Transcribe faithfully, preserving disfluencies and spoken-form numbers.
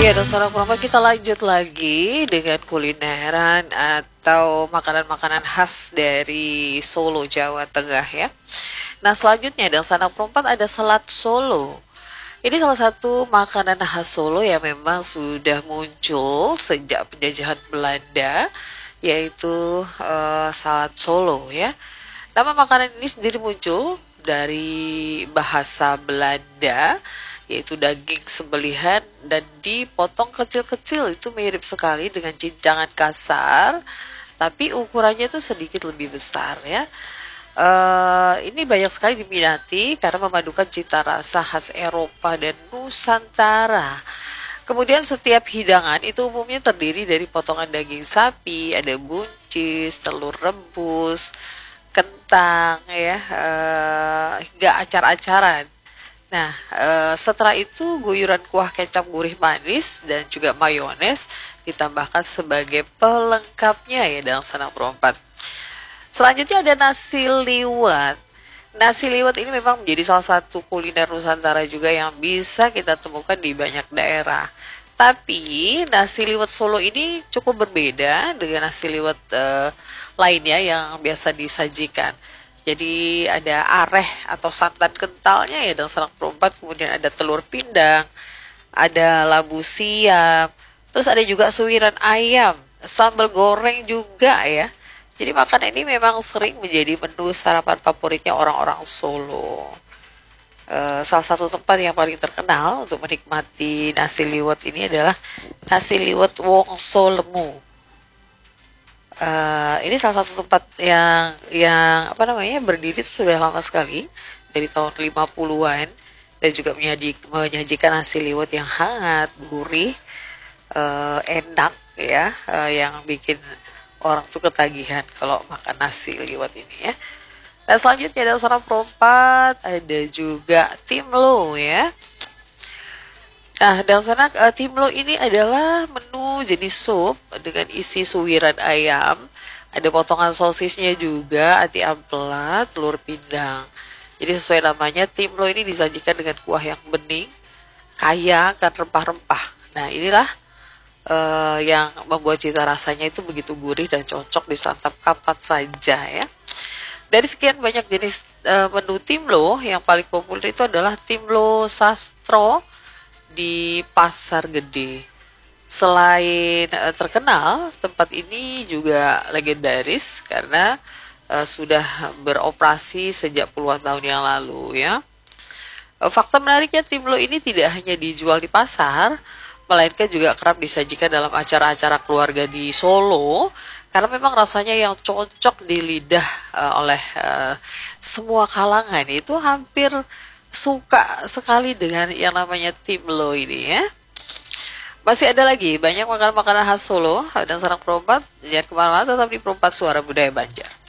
Ya, dan sekarang perempuan kita lanjut lagi dengan kulineran atau makanan-makanan khas dari Solo, Jawa Tengah ya. Nah, selanjutnya dan sanak perempuan ada selat Solo. Ini salah satu makanan khas Solo yang memang sudah muncul sejak penjajahan Belanda, yaitu eh, salad Solo ya. Nama makanan ini sendiri muncul dari bahasa Belanda, yaitu daging sembelihan dan dipotong kecil-kecil. Itu mirip sekali dengan cincangan kasar, tapi ukurannya itu sedikit lebih besar ya. Eh, ini banyak sekali diminati karena memadukan cita rasa khas Eropa dan Nusantara. Kemudian setiap hidangan itu umumnya terdiri dari potongan daging sapi, ada buncis, telur rebus, kentang ya, eh, hingga acar-acaran. Nah, eh, setelah itu guyuran kuah kecap gurih manis dan juga mayones ditambahkan sebagai pelengkapnya ya dalam sanang perompat. Selanjutnya ada nasi liwet. Nasi liwet ini memang menjadi salah satu kuliner Nusantara juga yang bisa kita temukan di banyak daerah. Tapi nasi liwet Solo ini cukup berbeda dengan nasi liwet eh, lainnya yang biasa disajikan. Jadi ada areh atau santan kentalnya ya dalam selang perempat, kemudian ada telur pindang, ada labu siam, terus ada juga suiran ayam, sambal goreng juga ya. Jadi makanan ini memang sering menjadi menu sarapan favoritnya orang-orang Solo. Eh, salah satu tempat yang paling terkenal untuk menikmati nasi liwet ini adalah nasi liwet Wongso Lemu. Eh, ini salah satu tempat yang yang apa namanya berdiri itu sudah lama sekali dari tahun lima puluhan dan juga menyaji- menyajikan nasi liwet yang hangat, gurih, eh, enak ya, eh, yang bikin orang tuh ketagihan kalau makan nasi liwet ini ya. Nah, selanjutnya ada sarap perompat, ada juga timlo ya. Nah, dan sana eh, timlo ini adalah menu jenis sup dengan isi suwiran ayam, ada potongan sosisnya juga, ati ampela, telur pindang. Jadi sesuai namanya, timlo ini disajikan dengan kuah yang bening, kaya akan rempah-rempah. Nah, inilah eh, yang membuat cita rasanya itu begitu gurih dan cocok disantap kapan saja ya. Dari sekian banyak jenis eh, menu timlo, yang paling populer itu adalah timlo sastro di Pasar Gede. Selain eh, terkenal, tempat ini juga legendaris karena eh, sudah beroperasi sejak puluhan tahun yang lalu ya. Eh, Fakta menariknya timlo ini tidak hanya dijual di pasar, melainkan juga kerap disajikan dalam acara-acara keluarga di Solo karena memang rasanya yang cocok di lidah eh, oleh eh, semua kalangan. Itu hampir suka sekali dengan yang namanya timlo ini ya. Masih ada lagi banyak makanan-makanan khas Solo dan sarang perompat. Jangan kemana-mana, tetap di Perompat Suara Budaya Banjar.